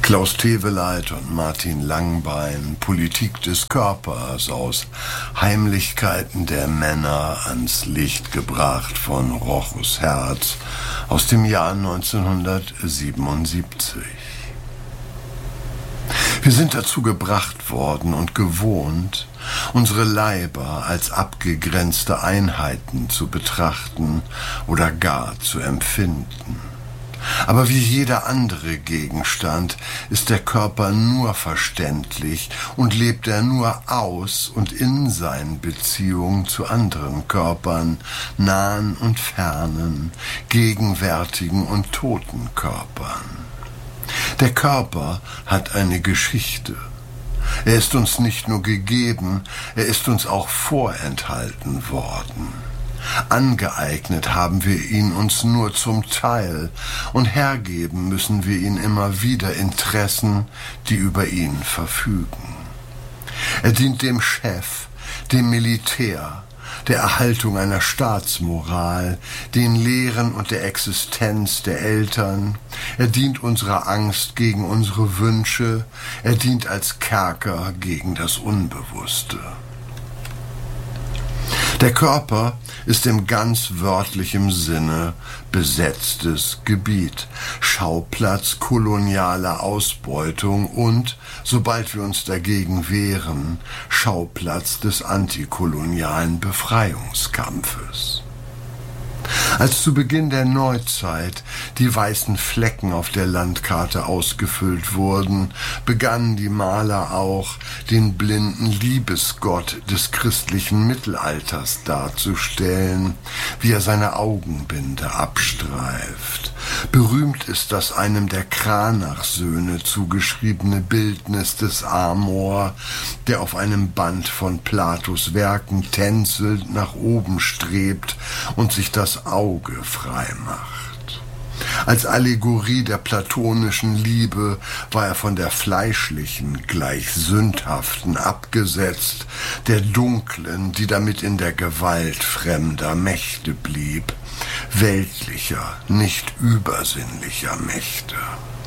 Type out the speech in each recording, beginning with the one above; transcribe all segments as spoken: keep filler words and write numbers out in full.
Klaus Teweleit und Martin Langbein, Politik des Körpers aus Heimlichkeiten der Männer ans Licht gebracht von Rochus Herz aus dem Jahr neunzehnhundertsiebenundsiebzig. Wir sind dazu gebracht worden und gewohnt, unsere Leiber als abgegrenzte Einheiten zu betrachten oder gar zu empfinden. Aber wie jeder andere Gegenstand ist der Körper nur verständlich und lebt er nur aus und in seinen Beziehungen zu anderen Körpern, nahen und fernen, gegenwärtigen und toten Körpern. Der Körper hat eine Geschichte. Er ist uns nicht nur gegeben, er ist uns auch vorenthalten worden. Angeeignet haben wir ihn uns nur zum Teil und hergeben müssen wir ihn immer wieder Interessen, die über ihn verfügen. Er dient dem Chef, dem Militär, der Erhaltung einer Staatsmoral, den Lehren und der Existenz der Eltern. Er dient unserer Angst gegen unsere Wünsche. Er dient als Kerker gegen das Unbewusste. Der Körper ist im ganz wörtlichen Sinne besetztes Gebiet, Schauplatz kolonialer Ausbeutung und, sobald wir uns dagegen wehren, Schauplatz des antikolonialen Befreiungskampfes. Als zu Beginn der Neuzeit die weißen Flecken auf der Landkarte ausgefüllt wurden, begannen die Maler auch, den blinden Liebesgott des christlichen Mittelalters darzustellen, wie er seine Augenbinde abstreift. Berühmt ist das einem der Cranach-Söhne zugeschriebene Bildnis des Amor, der auf einem Band von Platos Werken tänzelnd nach oben strebt und sich das Auge frei macht. Als Allegorie der platonischen Liebe war er von der fleischlichen, gleich sündhaften abgesetzt, der dunklen, die damit in der Gewalt fremder Mächte blieb, weltlicher, nicht übersinnlicher Mächte.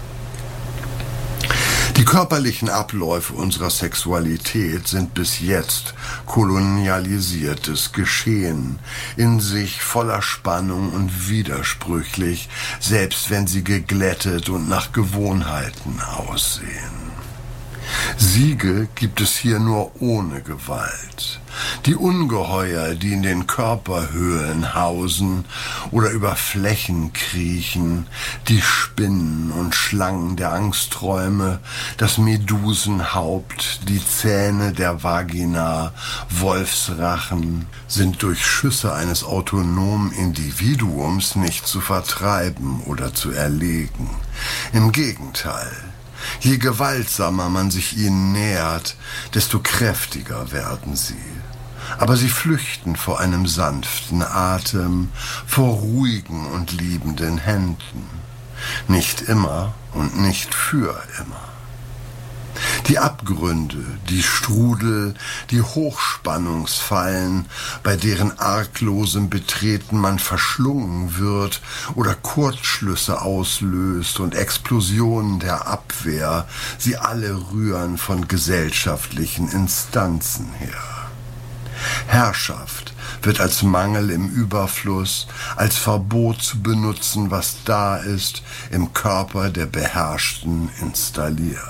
Die körperlichen Abläufe unserer Sexualität sind bis jetzt kolonialisiertes Geschehen, in sich voller Spannung und widersprüchlich, selbst wenn sie geglättet und nach Gewohnheiten aussehen. Siege gibt es hier nur ohne Gewalt. Die Ungeheuer, die in den Körperhöhlen hausen oder über Flächen kriechen, die Spinnen und Schlangen der Angstträume, das Medusenhaupt, die Zähne der Vagina, Wolfsrachen, sind durch Schüsse eines autonomen Individuums nicht zu vertreiben oder zu erlegen. Im Gegenteil. Je gewaltsamer man sich ihnen nähert, desto kräftiger werden sie. Aber sie flüchten vor einem sanften Atem, vor ruhigen und liebenden Händen. Nicht immer und nicht für immer. Die Abgründe, die Strudel, die Hochspannungsfallen, bei deren arglosem Betreten man verschlungen wird oder Kurzschlüsse auslöst und Explosionen der Abwehr, sie alle rühren von gesellschaftlichen Instanzen her. Herrschaft wird als Mangel im Überfluss, als Verbot zu benutzen, was da ist, im Körper der Beherrschten installiert.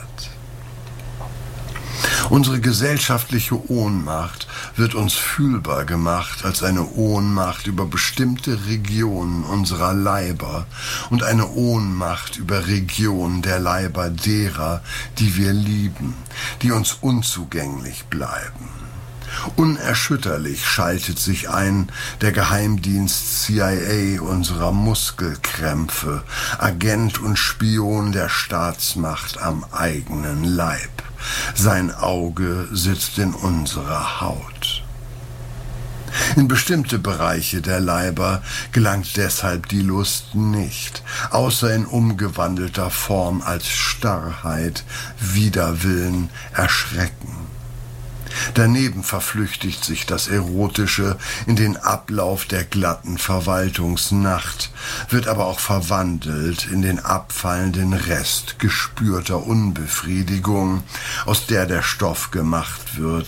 Unsere gesellschaftliche Ohnmacht wird uns fühlbar gemacht als eine Ohnmacht über bestimmte Regionen unserer Leiber und eine Ohnmacht über Regionen der Leiber derer, die wir lieben, die uns unzugänglich bleiben. Unerschütterlich schaltet sich ein der Geheimdienst C I A unserer Muskelkrämpfe, Agent und Spion der Staatsmacht am eigenen Leib. Sein Auge sitzt in unserer Haut. In bestimmte Bereiche der Leiber gelangt deshalb die Lust nicht, außer in umgewandelter Form als Starrheit, Widerwillen, Erschrecken. Daneben verflüchtigt sich das Erotische in den Ablauf der glatten Verwaltungsnacht, wird aber auch verwandelt in den abfallenden Rest gespürter Unbefriedigung, aus der der Stoff gemacht wird,